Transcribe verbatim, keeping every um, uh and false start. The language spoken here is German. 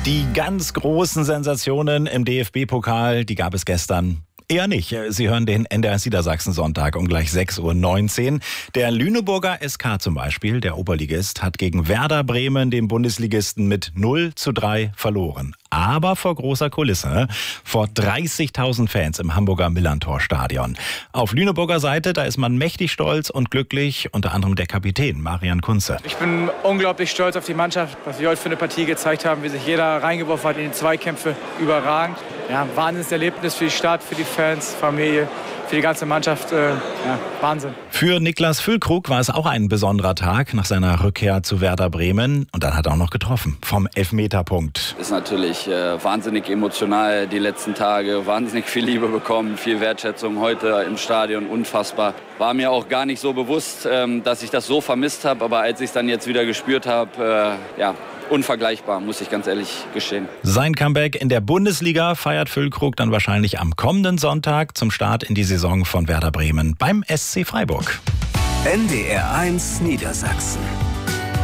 Die ganz großen Sensationen im D F B-Pokal, die gab es gestern eher nicht. Sie hören den N D R Niedersachsen-Sonntag um gleich sechs Uhr neunzehn. Der Lüneburger S K zum Beispiel, der Oberligist, hat gegen Werder Bremen, den Bundesligisten, mit null zu drei verloren. Aber vor großer Kulisse, vor dreißigtausend Fans im Hamburger Millerntor-Stadion. Auf Lüneburger Seite, da ist man mächtig stolz und glücklich, unter anderem der Kapitän Marian Kunze. Ich bin unglaublich stolz auf die Mannschaft, was wir heute für eine Partie gezeigt haben, wie sich jeder reingeworfen hat in die Zweikämpfe, überragend. Ja, ein Wahnsinnserlebnis für die Stadt, für die Fans, Familie, für die ganze Mannschaft. Äh, ja, Wahnsinn. Für Niklas Füllkrug war es auch ein besonderer Tag nach seiner Rückkehr zu Werder Bremen. Und dann hat er auch noch getroffen vom Elfmeterpunkt. Ist natürlich äh, wahnsinnig emotional die letzten Tage. Wahnsinnig viel Liebe bekommen, viel Wertschätzung heute im Stadion. Unfassbar. War mir auch gar nicht so bewusst, ähm, dass ich das so vermisst habe. Aber als ich es dann jetzt wieder gespürt habe, äh, ja, unvergleichbar, muss ich ganz ehrlich gestehen. Sein Comeback in der Bundesliga feiert Füllkrug dann wahrscheinlich am kommenden Sonntag zum Start in die Saison von Werder Bremen beim S C Freiburg. N D R eins Niedersachsen.